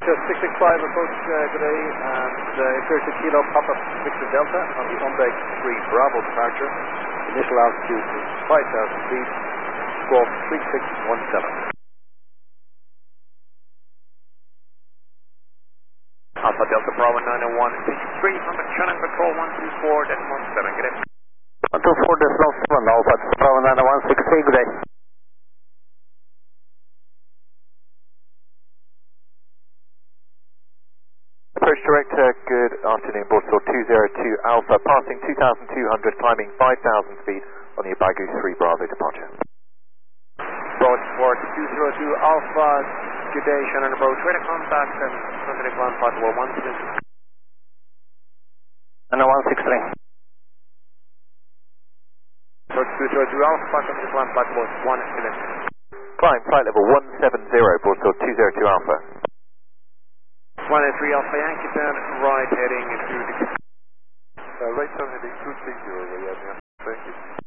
Just 665 approach today, and here's the Kilo Papa Victor Delta on the Umbeg 3 Bravo departure. Initial altitude is 5,000 feet, squawk 3617. Alpha Delta Bravo 901, CU3 from the Channel Control 124, decimal 7, good day. 124 decimal 7, Alpha Bravo 901, 6 good day. Approach director, good afternoon, Borsor 202 Alpha, passing 2,200, climbing 5,000 feet on the Bagu 3 Bravo departure. Broadsport 202 Alpha, good day, Shannon approach, ready to contact and Sunday ground possible 163. 163. Approach 202 Alpha, Sunday ground possible 173. Climb flight level 170, Borsor 202 Alpha. 183 Alpha Yankee turn right heading into the... Right turn heading 230, Thank you.